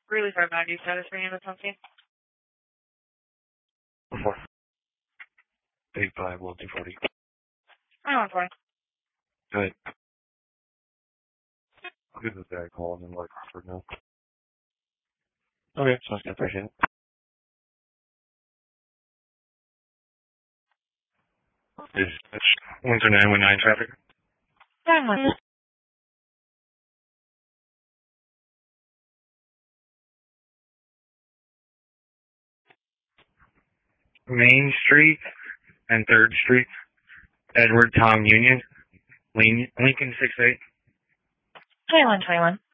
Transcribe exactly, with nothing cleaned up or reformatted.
Really five ninety status for you, something. Four. Eight five one two forty. I want twenty. Good. I'll give this guy a call and then like for now. Okay, sounds good. Appreciate it. Is it's Windsor nine one nine traffic? nine one. Main Street and Third Street. Edward Tom Union. Lincoln six eight. twenty-one twenty-one.